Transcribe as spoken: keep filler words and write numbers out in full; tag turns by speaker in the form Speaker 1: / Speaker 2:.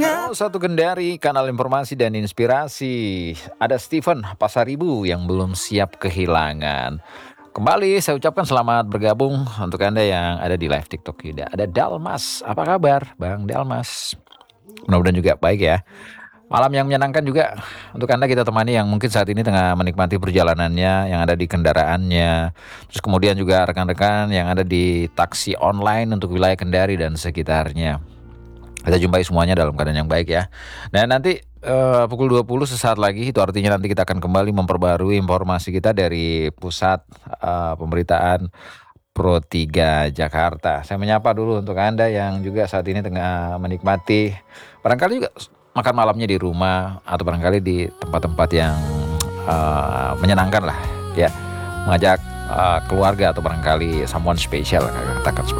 Speaker 1: Oh, satu Kendari, kanal informasi dan inspirasi. Ada Steven Pasaribu yang belum siap kehilangan. Kembali saya ucapkan selamat bergabung untuk Anda yang ada di live TikTok Yuda. Ada Dalmas, apa kabar Bang Dalmas? Mudah-mudahan juga baik ya. Malam yang menyenangkan juga untuk Anda kita temani yang mungkin saat ini tengah menikmati perjalanannya, yang ada di kendaraannya. Terus kemudian juga rekan-rekan yang ada di taksi online untuk wilayah Kendari dan sekitarnya. Kita jumpai semuanya dalam keadaan yang baik ya. Dan nanti uh, pukul dua puluh sesaat lagi, itu artinya nanti kita akan kembali memperbarui informasi kita dari pusat uh, pemberitaan Pro tiga Jakarta. Saya menyapa dulu untuk Anda yang juga saat ini tengah menikmati, barangkali juga makan malamnya di rumah atau barangkali di tempat-tempat yang uh, menyenangkan lah ya. Mengajak uh, keluarga atau barangkali someone special, katakan seperti